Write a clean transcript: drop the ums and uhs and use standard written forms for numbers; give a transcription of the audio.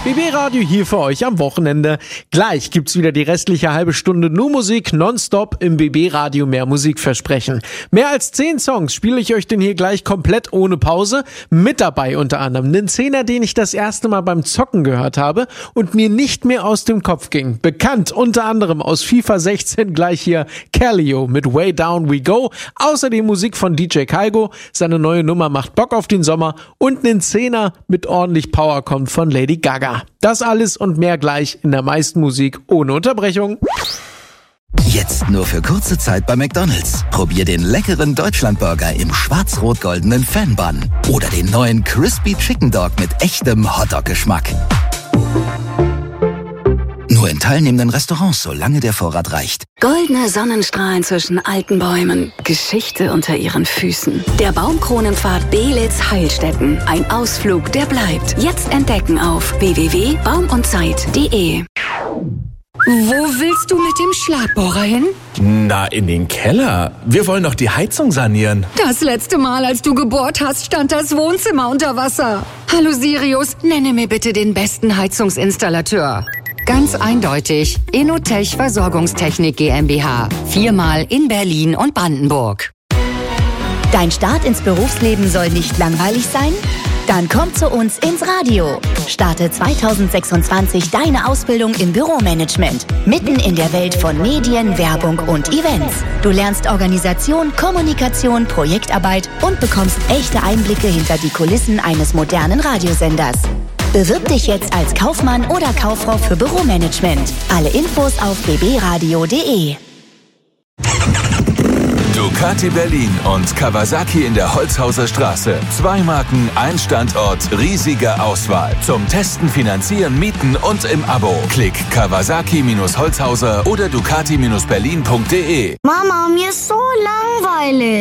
BB Radio hier für euch am Wochenende. Gleich gibt's wieder die restliche halbe Stunde nur Musik, nonstop im BB Radio mehr Musik versprechen. Mehr als 10 Songs spiele ich euch denn hier gleich komplett ohne Pause. Mit dabei unter anderem einen Zehner, den ich das erste Mal beim Zocken gehört habe und mir nicht mehr aus dem Kopf ging. Bekannt unter anderem aus FIFA 16 gleich hier Callio mit Way Down We Go. Außerdem Musik von DJ Kaigo. Seine neue Nummer macht Bock auf den Sommer und einen Zehner mit ordentlich Power kommt von Lady Gaga. Das alles und mehr gleich in der meisten Musik ohne Unterbrechung. Jetzt nur für kurze Zeit bei McDonald's. Probier den leckeren Deutschlandburger im schwarz-rot-goldenen Fan-Bun oder den neuen Crispy Chicken Dog mit echtem Hotdog-Geschmack. Nur in teilnehmenden Restaurants, solange der Vorrat reicht. Goldene Sonnenstrahlen zwischen alten Bäumen, Geschichte unter ihren Füßen. Der Baumkronenpfad Belitz-Heilstätten. Ein Ausflug, der bleibt. Jetzt entdecken auf www.baumundzeit.de. Wo willst du mit dem Schlagbohrer hin? Na, in den Keller. Wir wollen doch die Heizung sanieren. Das letzte Mal, als du gebohrt hast, stand das Wohnzimmer unter Wasser. Hallo Sirius, nenne mir bitte den besten Heizungsinstallateur. Ganz eindeutig, Inotech Versorgungstechnik GmbH. 4-mal in Berlin und Brandenburg. Dein Start ins Berufsleben soll nicht langweilig sein? Dann komm zu uns ins Radio. Starte 2026 deine Ausbildung im Büromanagement. Mitten in der Welt von Medien, Werbung und Events. Du lernst Organisation, Kommunikation, Projektarbeit und bekommst echte Einblicke hinter die Kulissen eines modernen Radiosenders. Bewirb dich jetzt als Kaufmann oder Kauffrau für Büromanagement. Alle Infos auf bbradio.de. Ducati Berlin und Kawasaki in der Holzhauser Straße. 2 Marken, ein Standort, riesige Auswahl. Zum Testen, Finanzieren, Mieten und im Abo. Klick Kawasaki-Holzhauser oder Ducati-Berlin.de. Mama, mir ist so langweilig.